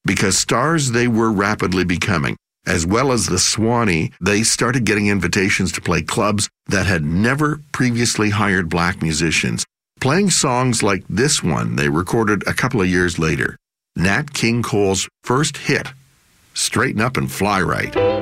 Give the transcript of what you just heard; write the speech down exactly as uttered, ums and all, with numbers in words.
because stars they were rapidly becoming. As well as the Swanee, they started getting invitations to play clubs that had never previously hired black musicians, playing songs like this one they recorded a couple of years later, Nat King Cole's first hit, Straighten Up and Fly Right.